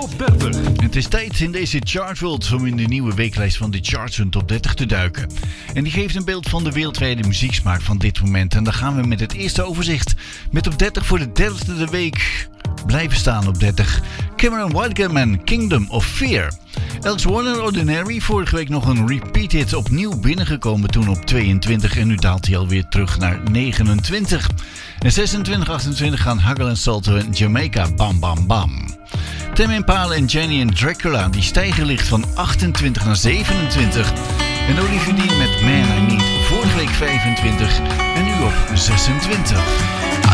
top 30. Het is tijd in deze Chartworld om in de nieuwe weeklijst van de Charts een top 30 te duiken. En die geeft een beeld van de wereldwijde muzieksmaak van dit moment. En dan gaan we met het eerste overzicht. Met op 30 voor de derde week blijven staan op 30. Cameron Whitegam en Kingdom of Fear. Alex Warner Ordinary, vorige week nog een repeat hit, opnieuw binnengekomen toen op 22 en nu daalt hij alweer terug naar 29. En 26, 28 gaan Hagel en Salto en Jamaica Bam Bam Bam. Tame Impala en Jenny en Dracula, die stijgen licht van 28 naar 27. En Olivier Dean met Man I Need, vorige week 25 en nu op 26.